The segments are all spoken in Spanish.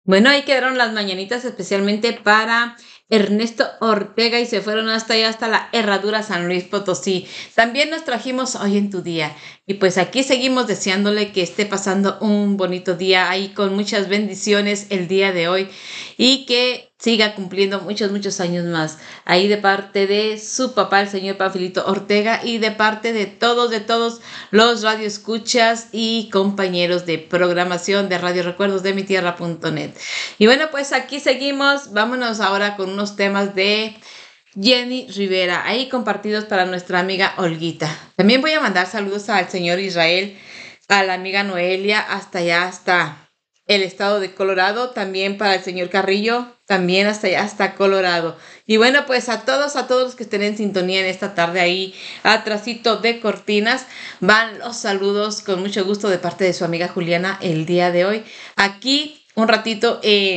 Bueno, ahí quedaron las mañanitas especialmente para Ernesto Ortega y se fueron hasta allá, hasta la Herradura San Luis Potosí. También nos trajimos hoy en tu día. Y pues aquí seguimos deseándole que esté pasando un bonito día ahí con muchas bendiciones el día de hoy y que siga cumpliendo muchos, muchos años más. Ahí de parte de su papá, el señor Pafilito Ortega, y de parte de todos los radioescuchas y compañeros de programación de Radio Recuerdos de mi tierra.net. Y bueno, pues aquí seguimos. Vámonos ahora con unos temas de Jenny Rivera, ahí compartidos para nuestra amiga Olguita. También voy a mandar saludos al señor Israel, a la amiga Noelia, hasta allá, hasta el estado de Colorado, también para el señor Carrillo, también hasta allá, hasta Colorado. Y bueno, pues a todos los que estén en sintonía en esta tarde ahí, atrasito de cortinas, van los saludos con mucho gusto de parte de su amiga Juliana el día de hoy. Aquí un ratito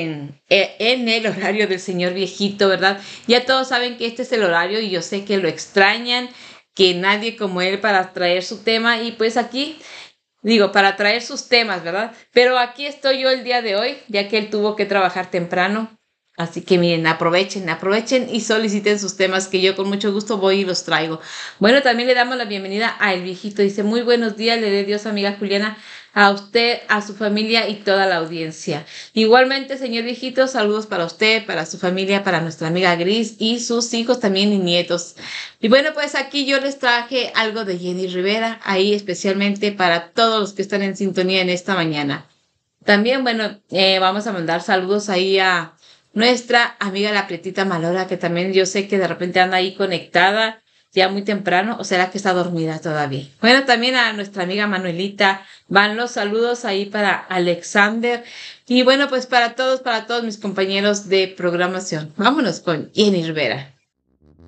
en el horario del señor viejito, ¿verdad? Ya todos saben que este es el horario y yo sé que lo extrañan, que nadie como él para traer su tema y pues aquí digo, para traer sus temas, ¿verdad? Pero aquí estoy yo el día de hoy, ya que él tuvo que trabajar temprano. Así que miren, aprovechen, aprovechen y soliciten sus temas que yo con mucho gusto voy y los traigo. Bueno, también le damos la bienvenida a El Viejito. Dice, muy buenos días, le dé Dios, amiga Juliana, a usted, a su familia y toda la audiencia. Igualmente, señor Viejito, saludos para usted, para su familia, para nuestra amiga Gris y sus hijos también y nietos. Y bueno, pues aquí yo les traje algo de Jenny Rivera, ahí especialmente para todos los que están en sintonía en esta mañana. También, bueno, vamos a mandar saludos ahí a nuestra amiga la Prietita Malora, que también yo sé que de repente anda ahí conectada ya muy temprano, o será que está dormida todavía. Bueno, también a nuestra amiga Manuelita, van los saludos ahí para Alexander. Y bueno, pues para todos mis compañeros de programación. Vámonos con Jenny Rivera.